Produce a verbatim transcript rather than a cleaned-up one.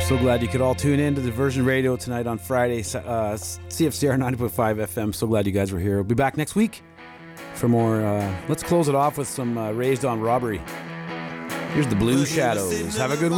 So glad you could all tune in to Diversion Radio tonight on Friday, uh, C F C R ninety point five F M. So glad you guys were here. We'll be back next week for more. Uh, let's close it off with some uh, Raised on Robbery. Here's the Blue Shadows. Have a good week.